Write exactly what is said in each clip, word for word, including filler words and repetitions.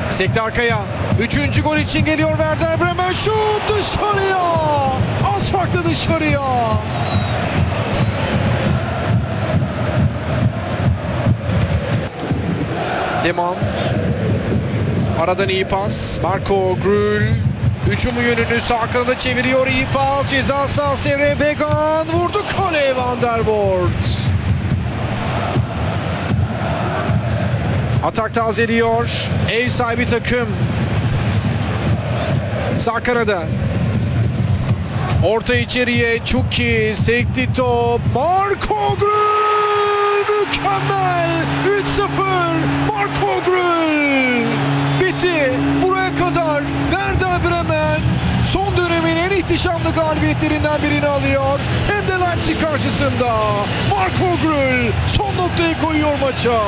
Sekti arkaya. Üçüncü gol için geliyor Werder Bremen. Şut dışarıya. Az farklı dışarıya. Deman. Aradan iyi pas. Marco Grül. Hücumu yönünü sağ kanada çeviriyor. İyi pas. Ceza sahası Emre Began. Vurdu kaleye Van der Voort. Atak tazeliyor. Ev sahibi takım. Sağ kanada. Orta içeriye. Çuki. Sekti top. Marco Grül. Mükemmel. üç sıfır. Marco Grül. Bitti. Buraya kadar Werder Bremen son dönemin en ihtişamlı galibiyetlerinden birini alıyor. Hem de Leipzig karşısında. Marco Grül son noktayı koyuyor maça.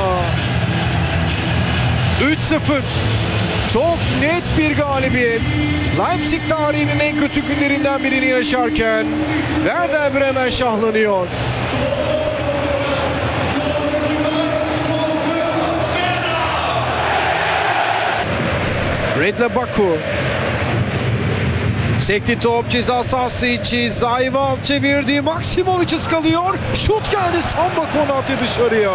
üç sıfır. Çok net bir galibiyet. Leipzig tarihinin en kötü günlerinden birini yaşarken Werder Bremen şahlanıyor. Redle Baku. Sekti top ceza sahası içi. Zayval çevirdi. Maksimovic ıskalıyor. Şut geldi. Samba Konate dışarıya.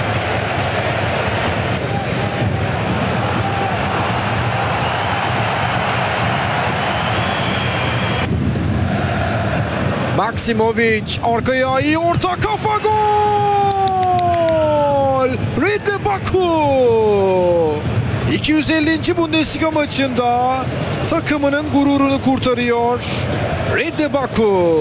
Maksimovic arkaya iyi orta kafa gol! Redle Baku! iki yüz ellinci Bundesliga maçında takımının gururunu kurtarıyor. Redle Baku.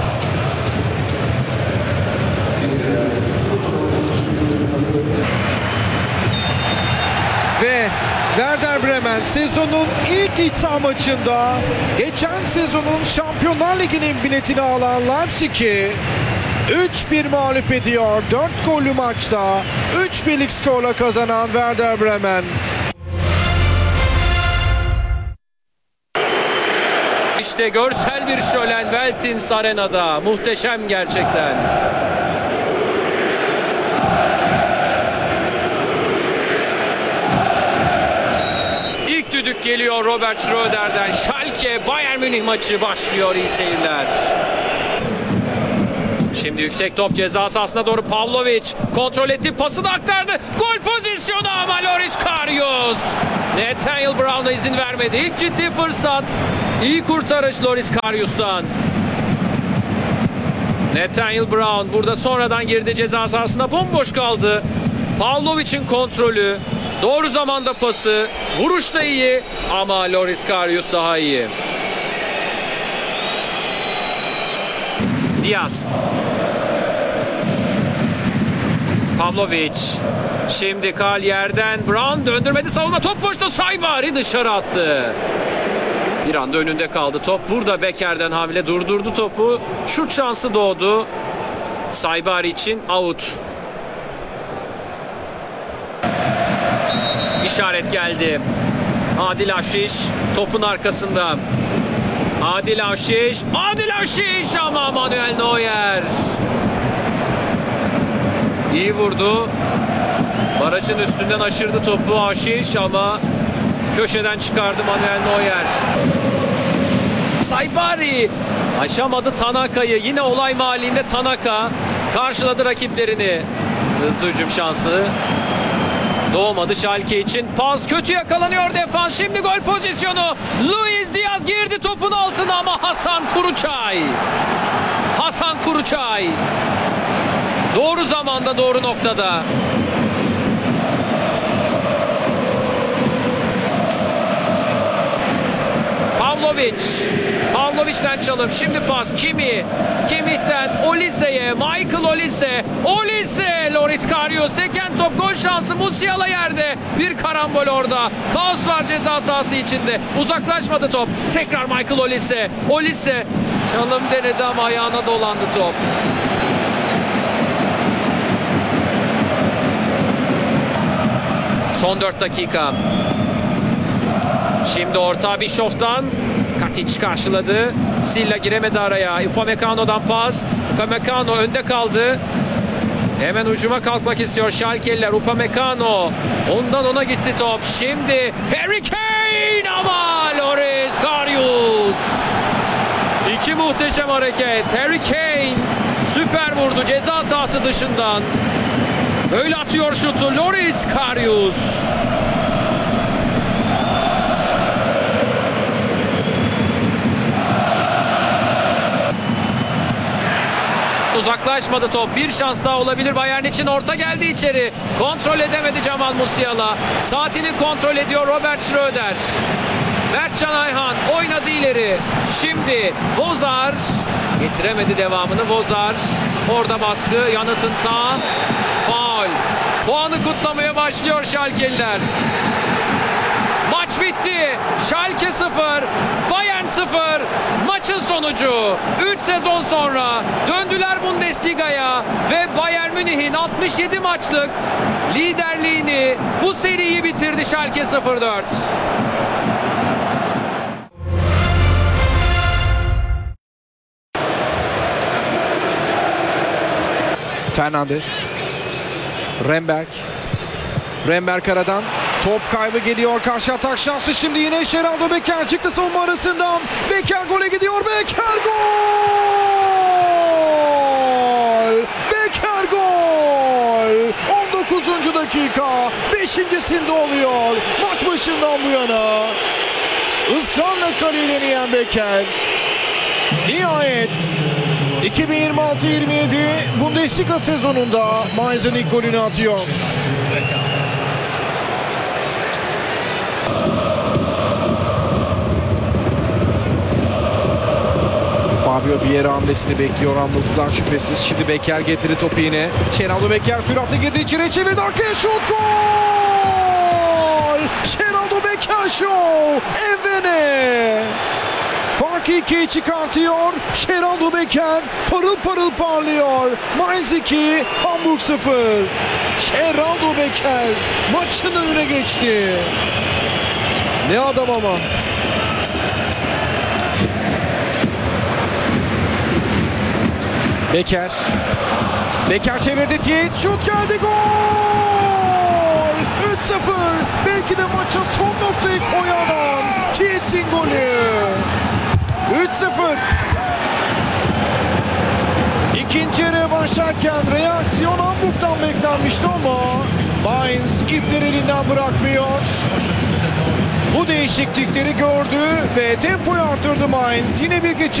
Ve Werder Bremen sezonun ilk iddia maçında geçen sezonun Şampiyonlar Ligi'nin biletini alan Leipzig'i üç bir mağlup ediyor. dört gollü maçta üç birlik skorla kazanan Werder Bremen. İşte görsel bir şölen Veltins Arena'da. Muhteşem gerçekten. İlk düdük geliyor Robert Schröder'den. Schalke Bayern Münih maçı başlıyor. İyi seyirler. Şimdi yüksek top ceza sahasına doğru Pavlovic kontrol etti, pasını aktardı. Gol pozisyonu ama Loris Karius. Nathaniel Brown'a izin vermedi. İlk ciddi fırsat. İyi kurtarış Loris Karius'tan. Nathaniel Brown burada sonradan girdi ceza sahasına, bomboş kaldı. Pavlovic'in kontrolü, doğru zamanda pası, vuruş da iyi ama Loris Karius daha iyi. Diaz. Pavlovic. Şimdi kal yerden. Brown döndürmedi, savunma top boşta. Saibari dışarı attı. Bir anda önünde kaldı top. Burada Becker'den hamle durdurdu topu. Şut şansı doğdu. Saibari için out. İşaret geldi. Adil Avşiş topun arkasında. Adil Avşiş. Adil Avşiş ama Manuel Neuer. İyi vurdu. Barajın üstünden aşırdı topu Avşiş ama köşeden çıkardı Manuel Neuer. Saibari aşamadı Tanaka'yı. Yine olay mahallinde Tanaka karşıladı rakiplerini. Hızlı hücum şansı doğmadı Schalke için. Pas kötü yakalanıyor defans. Şimdi gol pozisyonu. Luis Diaz girdi topun altına ama Hasan Kuruçay. Hasan Kuruçay. Doğru zamanda, doğru noktada. Pavlovic. Pavlovic'den çalım. Şimdi pas. Kimi? Kimih'ten Olise'ye. Michael Olise. Olise. Loris Karius. Seken top. Gol şansı. Musiala yerde. Bir karambol orada. Kaos var ceza sahası içinde. Uzaklaşmadı top. Tekrar Michael Olise. Olise. Çalım denedi ama ayağına dolandı top. Son dört dakika. Şimdi orta Bischoff'tan. Katic karşıladı. Silla giremedi araya. Upamecano'dan pas. Upamecano önde kaldı. Hemen ucuma kalkmak istiyor Schalkeliler. Upamecano. Ondan ona gitti top. Şimdi Harry Kane ama Loris Karius. İki muhteşem hareket. Harry Kane süper vurdu ceza sahası dışından. Böyle atıyor şutu Loris Karius. Uzaklaşmadı top. Bir şans daha olabilir Bayern için. Orta geldi içeri. Kontrol edemedi Jamal Musiala. Saatini kontrol ediyor Robert Schröder. Mertcan Ayhan oynadı ileri. Şimdi Vozar getiremedi devamını. Vozar orada baskı. Yanıtın ta faul. Puanı kutlamaya başlıyor Schalkeliler. Maç bitti. Schalke sıfır, Bayern sıfır. Maçın sonucu. üç sezon sonra döndüler Bundesliga'ya ve Bayern Münih'in altmış yedi maçlık liderliğini, bu seriyi bitirdi Schalke sıfır dört. Fernandes. Remberg. Remberg aradan. Top kaybı geliyor. Karşı atak şansı şimdi yine Geraldo Becker çıktı savunma arasından. Becker gole gidiyor. Becker gol! Becker gol! on dokuzuncu dakika. beşincisinde oluyor. Maç başından bu yana. Israrla kaleyi deneyen Becker. Nihayet iki bin yirmi altı yirmi yedi Bundesliga sezonunda Mainz'ın ilk golünü atıyor. Fabio bir yere hamlesini bekliyor Hamburg'dan şüphesiz. Şimdi Becker getirdi topu yine. Geraldo Becker süratle girdi içeri, çevirdi arkaya, şut, gol! Geraldo Becker show! Evvene! Farkı ikiye çıkartıyor. Geraldo Becker parıl parıl parlıyor. Mainz iki, Hamburg sıfır. Geraldo Becker maçın önüne geçti. Ne adam ama. Becker. Becker çevirdi. Tietz şut geldi. Gol! üç sıfır. Belki de maça son noktayı koyan Tietz'in golü. üç sıfır. İkinci yarıya başlarken reaksiyon Hamburg'dan beklenmişti ama Mainz ipleri elinden bırakmıyor. Bu değişiklikleri gördü ve tempoyu artırdı Mainz. Yine bir geçiş.